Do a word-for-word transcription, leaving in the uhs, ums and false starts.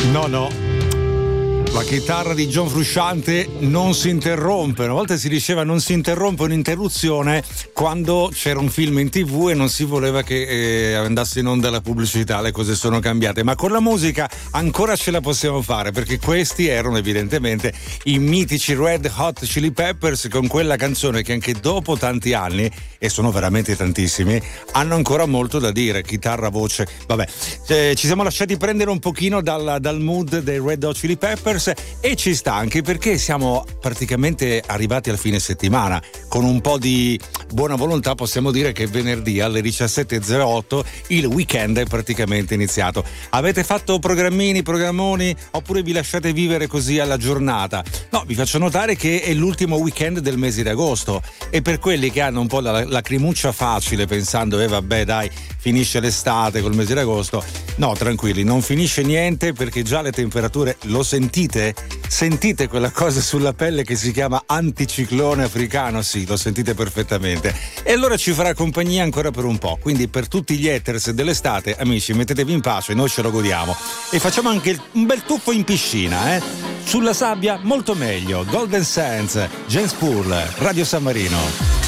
No, no. La chitarra di John Frusciante non si interrompe. Una volta si diceva non si interrompe un'interruzione quando c'era un film in tv e non si voleva che eh, andasse in onda la pubblicità. Le cose sono cambiate, ma con la musica ancora ce la possiamo fare, perché questi erano evidentemente i mitici Red Hot Chili Peppers, con quella canzone che anche dopo tanti anni, e sono veramente tantissimi, hanno ancora molto da dire. Chitarra, voce, vabbè. Eh, ci siamo lasciati prendere un pochino dal, dal mood dei Red Hot Chili Peppers, e ci sta anche perché siamo praticamente arrivati al fine settimana. Con un po' di buona volontà possiamo dire che venerdì alle diciassette e zero otto il weekend è praticamente iniziato. Avete fatto programmini, programmoni, oppure vi lasciate vivere così alla giornata? No, vi faccio notare che è l'ultimo weekend del mese di agosto, e per quelli che hanno un po' la lacrimuccia facile pensando eh vabbè dai, finisce l'estate col mese di agosto, no, tranquilli, non finisce niente, perché già le temperature, lo sentite? Sentite quella cosa sulla pelle che si chiama anticiclone africano? Sì, lo sentite perfettamente. E allora ci farà compagnia ancora per un po'. Quindi per tutti gli haters dell'estate, amici, mettetevi in pace, noi ce lo godiamo. E facciamo anche un bel tuffo in piscina, eh? Sulla sabbia molto meglio. Golden Sands, James Poole, Radio San Marino.